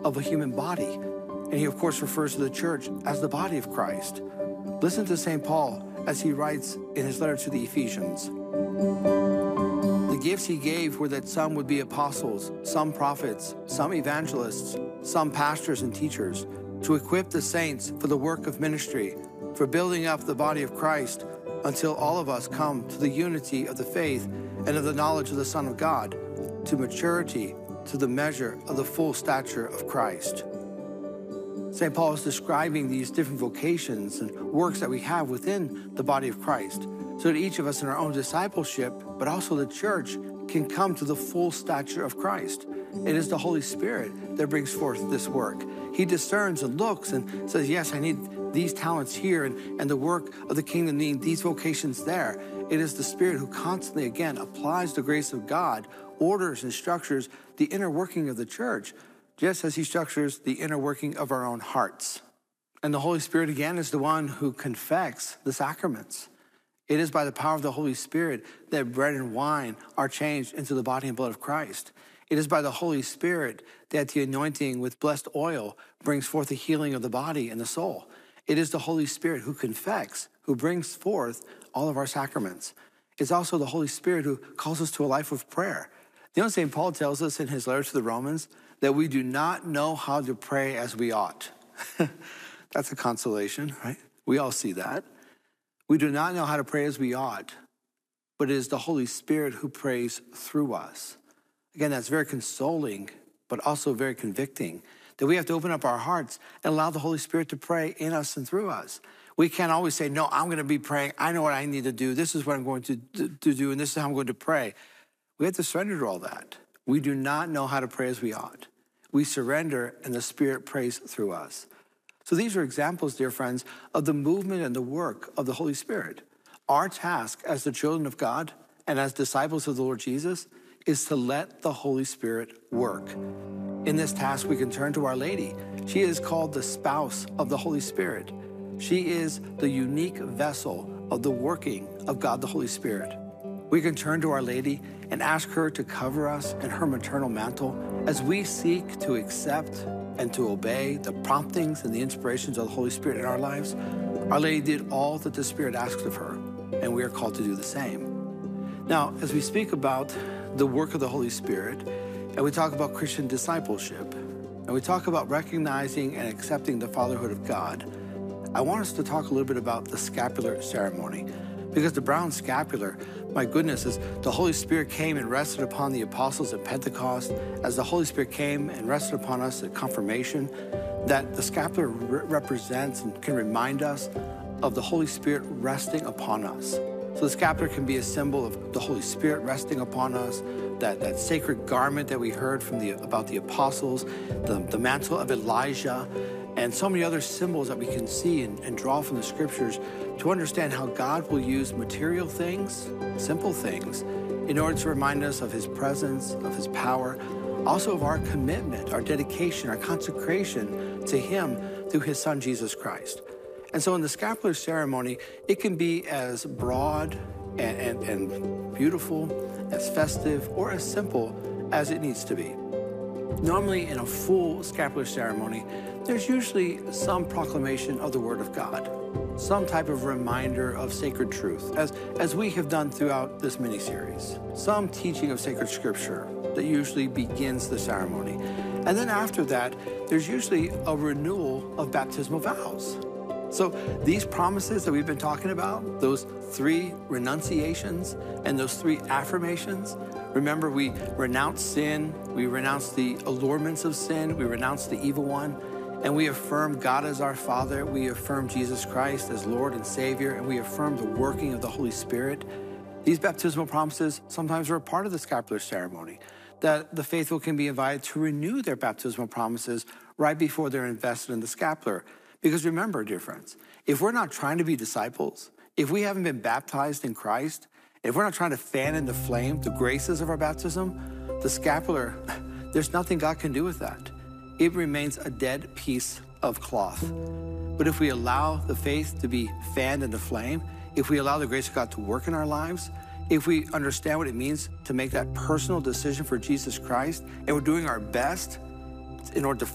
of a human body. And he, of course, refers to the church as the body of Christ. Listen to St. Paul as he writes in his letter to the Ephesians. The gifts he gave were that some would be apostles, some prophets, some evangelists, some pastors and teachers, to equip the saints for the work of ministry, for building up the body of Christ, until all of us come to the unity of the faith and of the knowledge of the Son of God, to maturity, to the measure of the full stature of Christ. St. Paul is describing these different vocations and works that we have within the body of Christ, so that each of us in our own discipleship, but also the church, can come to the full stature of Christ. It is the Holy Spirit that brings forth this work. He discerns and looks and says, yes, I need these talents here, and the work of the kingdom needing these vocations there. It is the Spirit who constantly, again, applies the grace of God, orders and structures the inner working of the church, just as he structures the inner working of our own hearts. And the Holy Spirit, again, is the one who confects the sacraments. It is by the power of the Holy Spirit that bread and wine are changed into the body and blood of Christ. It is by the Holy Spirit that the anointing with blessed oil brings forth the healing of the body and the soul. It is the Holy Spirit who confects, who brings forth all of our sacraments. It's also the Holy Spirit who calls us to a life of prayer. You know, St. Paul tells us in his letter to the Romans that we do not know how to pray as we ought. That's a consolation, right? We all see that. We do not know how to pray as we ought, but it is the Holy Spirit who prays through us. Again, that's very consoling, but also very convicting, that we have to open up our hearts and allow the Holy Spirit to pray in us and through us. We can't always say, no, I'm going to be praying. I know what I need to do. This is what I'm going to do, and this is how I'm going to pray. We have to surrender to all that. We do not know how to pray as we ought. We surrender, and the Spirit prays through us. So these are examples, dear friends, of the movement and the work of the Holy Spirit. Our task as the children of God and as disciples of the Lord Jesus is to let the Holy Spirit work. In this task, we can turn to Our Lady. She is called the spouse of the Holy Spirit. She is the unique vessel of the working of God the Holy Spirit. We can turn to Our Lady and ask her to cover us in her maternal mantle as we seek to accept and to obey the promptings and the inspirations of the Holy Spirit in our lives. Our Lady did all that the Spirit asked of her, and we are called to do the same. Now, as we speak about the work of the Holy Spirit, and we talk about Christian discipleship, and we talk about recognizing and accepting the fatherhood of God, I want us to talk a little bit about the scapular ceremony. Because the brown scapular, my goodness, as the Holy Spirit came and rested upon the apostles at Pentecost, as the Holy Spirit came and rested upon us at confirmation, that the scapular represents and can remind us of the Holy Spirit resting upon us. So the scapular can be a symbol of the Holy Spirit resting upon us, that sacred garment that we heard about the apostles, the mantle of Elijah, and so many other symbols that we can see and draw from the scriptures to understand how God will use material things, simple things, in order to remind us of his presence, of his power, also of our commitment, our dedication, our consecration to him through his son, Jesus Christ. And so in the scapular ceremony, it can be as broad and beautiful, as festive, or as simple as it needs to be. Normally in a full scapular ceremony, there's usually some proclamation of the Word of God, some type of reminder of sacred truth, as we have done throughout this mini-series, some teaching of sacred scripture that usually begins the ceremony. And then after that, there's usually a renewal of baptismal vows. So these promises that we've been talking about, those 3 renunciations and those 3 affirmations, remember, we renounce sin, we renounce the allurements of sin, we renounce the evil one, and we affirm God as our Father, we affirm Jesus Christ as Lord and Savior, and we affirm the working of the Holy Spirit. These baptismal promises sometimes are a part of the scapular ceremony, that the faithful can be invited to renew their baptismal promises right before they're invested in the scapular. Because remember, dear friends, if we're not trying to be disciples, if we haven't been baptized in Christ, if we're not trying to fan in the flame the graces of our baptism, the scapular, there's nothing God can do with that. It remains a dead piece of cloth. But if we allow the faith to be fanned in the flame, if we allow the grace of God to work in our lives, if we understand what it means to make that personal decision for Jesus Christ, and we're doing our best in order to